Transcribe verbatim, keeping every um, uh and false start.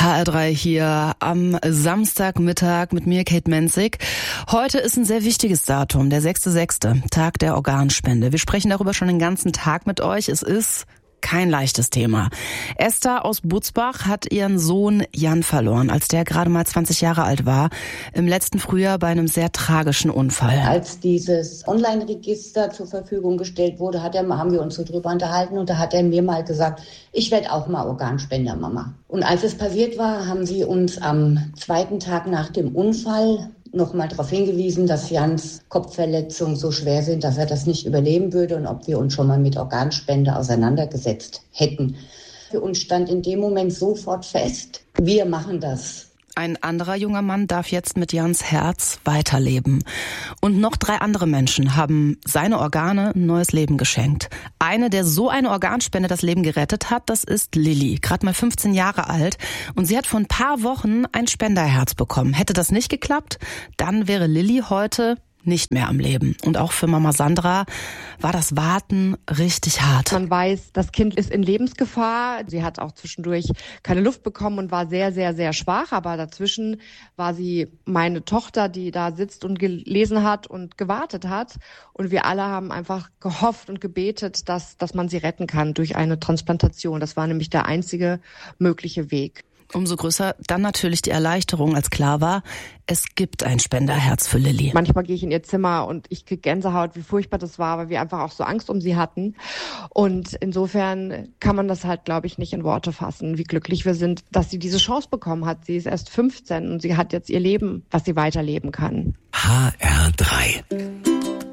H R drei hier am Samstagmittag mit mir, Kate Menzig. Heute ist ein sehr wichtiges Datum, der sechster sechster, Tag der Organspende. Wir sprechen darüber schon den ganzen Tag mit euch. Es ist kein leichtes Thema. Esther aus Butzbach hat ihren Sohn Jan verloren, als der gerade mal zwanzig Jahre alt war, im letzten Frühjahr bei einem sehr tragischen Unfall. Als dieses Online-Register zur Verfügung gestellt wurde, hat er, haben wir uns so drüber unterhalten und da hat er mir mal gesagt, ich werde auch mal Organspender, Mama. Und als es passiert war, haben sie uns am zweiten Tag nach dem Unfall nochmal darauf hingewiesen, dass Jans Kopfverletzungen so schwer sind, dass er das nicht überleben würde und ob wir uns schon mal mit Organspende auseinandergesetzt hätten. Für uns stand in dem Moment sofort fest, wir machen das. Ein anderer junger Mann darf jetzt mit Jans Herz weiterleben. Und noch drei andere Menschen haben seine Organe ein neues Leben geschenkt. Eine, der so eine Organspende das Leben gerettet hat, das ist Lilly, gerade mal fünfzehn Jahre alt. Und sie hat vor ein paar Wochen ein Spenderherz bekommen. Hätte das nicht geklappt, dann wäre Lilly heute nicht mehr am Leben. Und auch für Mama Sandra war das Warten richtig hart. Man weiß, das Kind ist in Lebensgefahr. Sie hat auch zwischendurch keine Luft bekommen und war sehr, sehr, sehr schwach. Aber dazwischen war sie meine Tochter, die da sitzt und gelesen hat und gewartet hat. Und wir alle haben einfach gehofft und gebetet, dass, dass man sie retten kann durch eine Transplantation. Das war nämlich der einzige mögliche Weg. Umso größer dann natürlich die Erleichterung, als klar war, es gibt ein Spenderherz für Lilly. Manchmal gehe ich in ihr Zimmer und ich kriege Gänsehaut, wie furchtbar das war, weil wir einfach auch so Angst um sie hatten. Und insofern kann man das halt, glaube ich, nicht in Worte fassen, wie glücklich wir sind, dass sie diese Chance bekommen hat. Sie ist erst fünfzehn und sie hat jetzt ihr Leben, was sie weiterleben kann. H R drei